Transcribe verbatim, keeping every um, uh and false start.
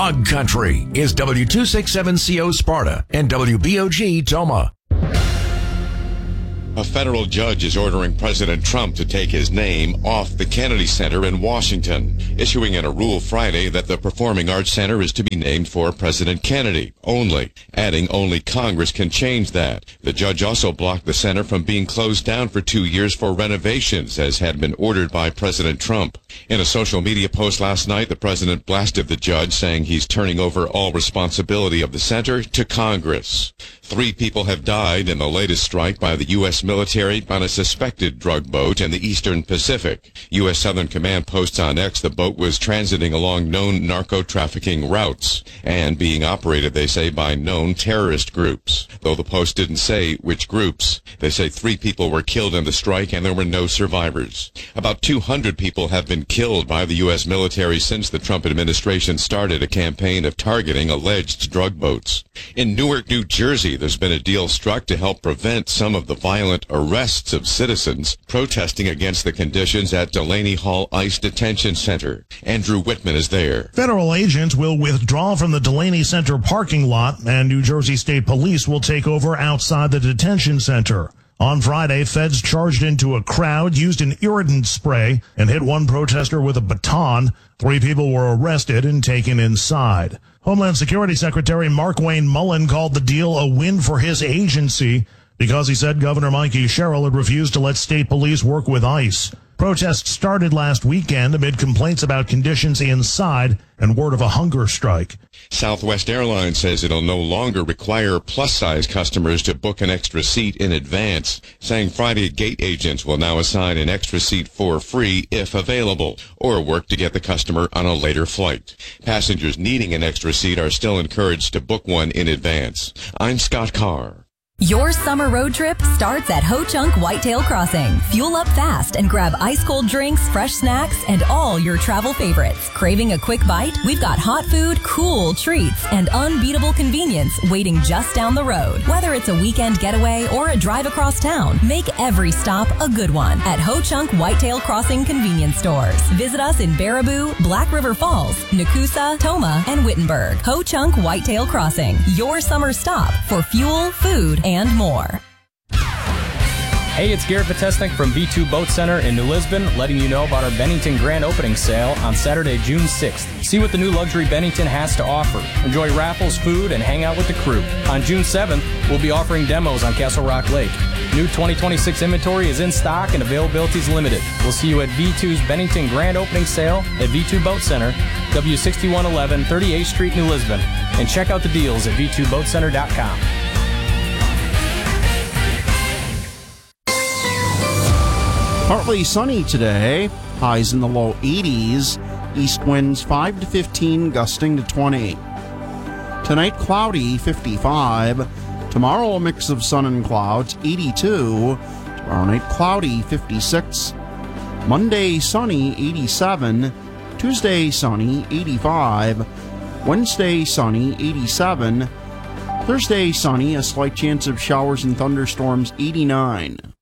Hog Country is W two sixty-seven C O Sparta and W B O G Toma. A federal judge is ordering President Trump to take his name off the Kennedy Center in Washington, issuing in a rule Friday that the Performing Arts Center is to be named for President Kennedy only, adding only Congress can change that. The judge also blocked the center from being closed down for two years for renovations, as had been ordered by President Trump. In a social media post last night, the president blasted the judge, saying he's turning over all responsibility of the center to Congress. Three people have died in the latest strike by the U S military on a suspected drug boat in the Eastern Pacific. U S Southern Command posts on X the boat was transiting along known narco-trafficking routes and being operated, they say, by known terrorist groups. Though the post didn't say which groups, they say three people were killed in the strike and there were no survivors. About two hundred people have been killed by the U S military since the Trump administration started a campaign of targeting alleged drug boats. In Newark, New Jersey, there's been a deal struck to help prevent some of the violent arrests of citizens protesting against the conditions at Delaney Hall ICE Detention Center. Andrew Whitman is there. Federal agents will withdraw from the Delaney Center parking lot, and New Jersey State Police will take over outside the detention center. On Friday, feds charged into a crowd, used an irritant spray, and hit one protester with a baton. Three people were arrested and taken inside. Homeland Security Secretary Markwayne Mullin called the deal a win for his agency because he said Governor Mikey Sherrill had refused to let state police work with ICE. Protests started last weekend amid complaints about conditions inside and word of a hunger strike. Southwest Airlines says it'll no longer require plus-size customers to book an extra seat in advance, saying Friday gate agents will now assign an extra seat for free if available, or work to get the customer on a later flight. Passengers needing an extra seat are still encouraged to book one in advance. I'm Scott Carr. Your summer road trip starts at Ho Chunk Whitetail Crossing. Fuel up fast and grab ice-cold drinks, fresh snacks, and all your travel favorites. Craving a quick bite? We've got hot food, cool treats, and unbeatable convenience waiting just down the road. Whether it's a weekend getaway or a drive across town, make every stop a good one at Ho Chunk Whitetail Crossing convenience stores. Visit us in Baraboo, Black River Falls, Nakusa, Toma, and Wittenberg. Ho Chunk Whitetail Crossing, your summer stop for fuel, food, and more. Hey, it's Garrett Vitesnik from V two Boat Center in New Lisbon, letting you know about our Bennington Grand Opening Sale on Saturday, June sixth. See what the new luxury Bennington has to offer. Enjoy raffles, food, and hang out with the crew. On June seventh, we'll be offering demos on Castle Rock Lake. New twenty twenty-six inventory is in stock and availability is limited. We'll see you at V two's Bennington Grand Opening Sale at V two Boat Center, W sixty-one eleven thirty-eighth Street, New Lisbon. And check out the deals at V two boat center dot com. Partly sunny today, highs in the low eighties, east winds five to fifteen, gusting to twenty. Tonight, cloudy, fifty-five. Tomorrow, a mix of sun and clouds, eighty-two. Tomorrow night, cloudy, fifty-six. Monday, sunny, eighty-seven. Tuesday, sunny, eighty-five. Wednesday, sunny, eighty-seven. Thursday, sunny, a slight chance of showers and thunderstorms, eighty-nine.